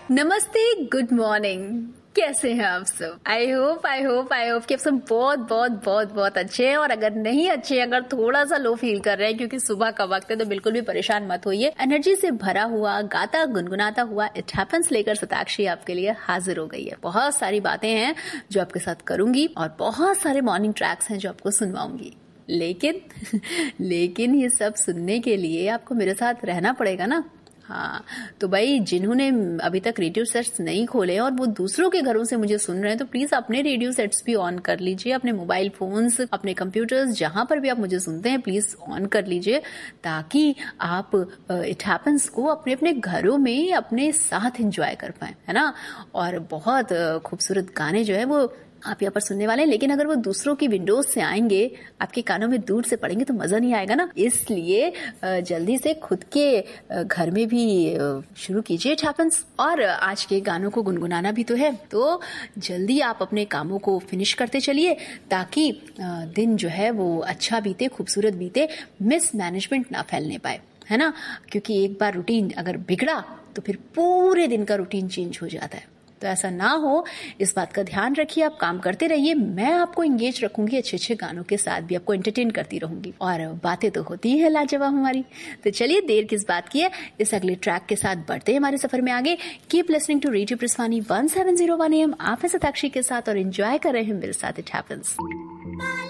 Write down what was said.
नमस्ते, good morning. कैसे हैं आप सब? आई होप कि आप सब बहुत अच्छे हैं। और अगर नहीं अच्छे, अगर थोड़ा सा लो फील कर रहे हैं क्योंकि सुबह का वक्त है, तो बिल्कुल भी परेशान मत होइए। एनर्जी से भरा हुआ, गाता गुनगुनाता हुआ इट हैपेंस लेकर शताक्षी आपके लिए हाजिर हो गई है। बहुत सारी बातें हैं जो आपके साथ करूंगी और बहुत सारे मॉर्निंग ट्रैक्स हैं जो आपको सुनवाऊंगी। लेकिन ये सब सुनने के लिए आपको मेरे साथ रहना पड़ेगा ना। हाँ, तो भाई जिन्होंने अभी तक रेडियो सेट्स नहीं खोले और वो दूसरों के घरों से मुझे सुन रहे हैं, तो प्लीज अपने रेडियो सेट्स भी ऑन कर लीजिए। अपने मोबाइल फोन्स, अपने कंप्यूटर्स, जहां पर भी आप मुझे सुनते हैं, प्लीज ऑन कर लीजिए, ताकि आप इट हैपेंस को अपने अपने घरों में अपने साथ एंजॉय कर पाए, है ना। और बहुत खूबसूरत गाने जो है वो आप यहाँ पर सुनने वाले हैं। लेकिन अगर वो दूसरों की विंडोज से आएंगे, आपके कानों में दूर से पड़ेंगे, तो मजा नहीं आएगा ना। इसलिए जल्दी से खुद के घर में भी शुरू कीजिए इट हैपेंस। और आज के गानों को गुनगुनाना भी तो है, तो जल्दी आप अपने कामों को फिनिश करते चलिए, ताकि दिन जो है वो अच्छा बीते, खूबसूरत बीते, मिसमैनेजमेंट ना फैलने पाए, है ना। क्योंकि एक बार रूटीन अगर बिगड़ा तो फिर पूरे दिन का रूटीन चेंज हो जाता है। तो ऐसा ना हो, इस बात का ध्यान रखिए। आप काम करते रहिए, मैं आपको एंगेज रखूंगी अच्छे गानों के साथ, भी आपको एंटरटेन करती रहूंगी। और बातें तो होती ही है लाजवाब हमारी। तो चलिए, देर किस बात की है, इस अगले ट्रैक के साथ बढ़ते हैं हमारे सफर में आगे। Keep listening to radio प्रस्वानी 1701 AM। आप हैं शताक्षी के साथ और एंजॉय कर रहे हैं मेरे साथ इट हैपेंस।